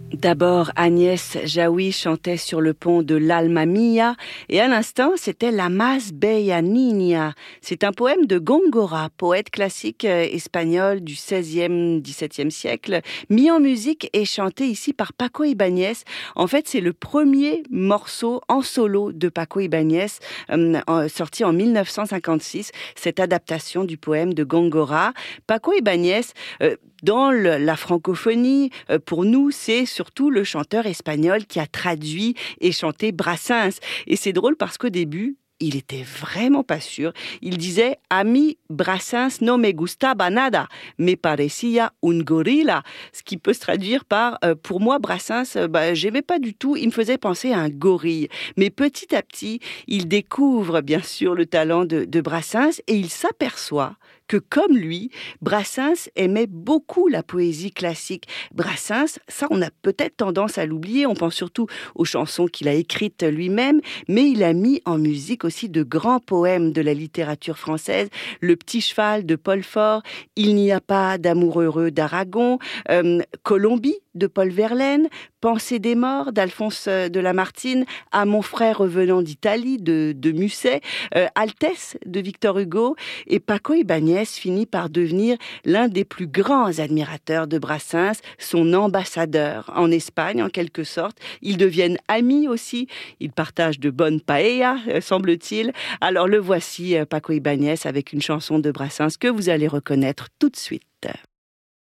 D'abord, Agnès Jaoui chantait sur le pont de l'Alma Mia et à l'instant, c'était La Más Bella Niña. C'est un poème de Góngora, poète classique espagnol du XVIe, XVIIe siècle, mis en musique et chanté ici par Paco Ibáñez. En fait, c'est le premier morceau en solo de Paco Ibáñez, sorti en 1956, cette adaptation du poème de Góngora. Paco Ibáñez, dans la francophonie, pour nous, c'est surtout le chanteur espagnol qui a traduit et chanté Brassens. Et c'est drôle parce qu'au début, il était vraiment pas sûr. Il disait « A mí Brassens no me gustaba nada, me parecía un gorila », ce qui peut se traduire par pour moi, Brassens, j'aimais pas du tout, il me faisait penser à un gorille ». Mais petit à petit, il découvre bien sûr le talent de Brassens et il s'aperçoit que comme lui, Brassens aimait beaucoup la poésie classique. Brassens, ça on a peut-être tendance à l'oublier, on pense surtout aux chansons qu'il a écrites lui-même, mais il a mis en musique aussi de grands poèmes de la littérature française, Le Petit Cheval de Paul Fort, Il n'y a pas d'amour heureux d'Aragon, Colombie de Paul Verlaine, Pensée des morts d'Alphonse de Lamartine, À mon frère revenant d'Italie de Musset, Altesse de Victor Hugo, et Paco Ibáñez finit par devenir l'un des plus grands admirateurs de Brassens, son ambassadeur en Espagne en quelque sorte. Ils deviennent amis aussi, ils partagent de bonnes paellas, semble-t-il. Alors le voici, Paco Ibáñez, avec une chanson de Brassens que vous allez reconnaître tout de suite.